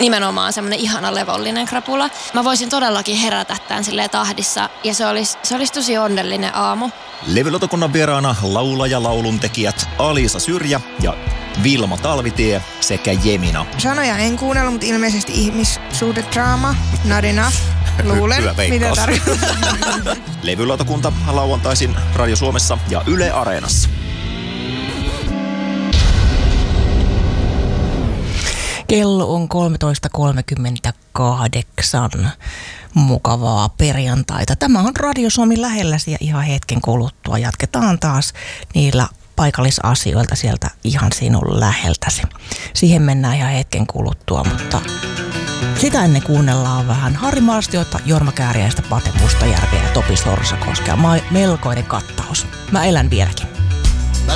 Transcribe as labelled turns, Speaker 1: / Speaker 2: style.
Speaker 1: nimenomaan semmoinen ihana levollinen krapula. Mä voisin todellakin herätä tämän silleen tahdissa ja se olisi tosi onnellinen aamu.
Speaker 2: Levylautakunnan vieraana laulaja lauluntekijät Alisa Syrjä ja Vilma Talvitie sekä Jemina.
Speaker 3: Sanoja en kuunnellut, mutta ilmeisesti ihmissuhdedraama. Not enough. Luulen,
Speaker 2: Hyvä
Speaker 3: mitä tarkoittaa.
Speaker 2: Levylautakunta lauantaisin Radio Suomessa ja Yle Areenassa.
Speaker 4: Kello on 13.38. Mukavaa perjantaita. Tämä on Radio Suomi lähelläsi ja ihan hetken kuluttua jatketaan taas niillä paikallisasioilta sieltä ihan sinun läheltäsi. Siihen mennään ihan hetken kuluttua, mutta sitä ennen kuunnellaan vähän Harri Maastioita, Jorma Kääriäistä, Pate Mustajärveä ja Topi Sorsakoskea. Melkoinen kattaus. Mä elän vieläkin.